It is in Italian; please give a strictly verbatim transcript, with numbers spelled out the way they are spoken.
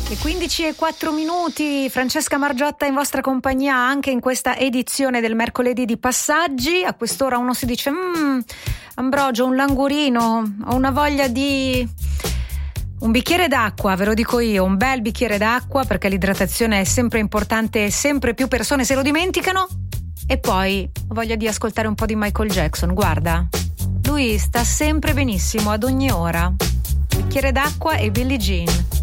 Le quindici e quattro minuti, Francesca Margiotta in vostra compagnia anche in questa edizione del mercoledì di Passaggi. A quest'ora uno si dice mmm, Ambrogio, un languorino, ho una voglia di un bicchiere d'acqua, ve lo dico io, un bel bicchiere d'acqua, perché l'idratazione è sempre importante e sempre più persone se lo dimenticano. E poi ho voglia di ascoltare un po' di Michael Jackson, guarda, lui sta sempre benissimo ad ogni ora. Bicchiere d'acqua e Billie Jean.